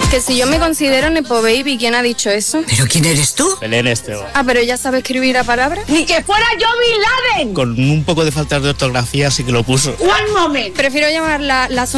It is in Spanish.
Que si yo me considero Nepo Baby, ¿quién ha dicho eso? ¿Pero quién eres tú? Belén Esteban. Ah, pero ella sabe escribir a palabras. ¡Ni que fuera yo Bin Laden! Con un poco de falta de ortografía sí que lo puso. One moment. Prefiero llamar la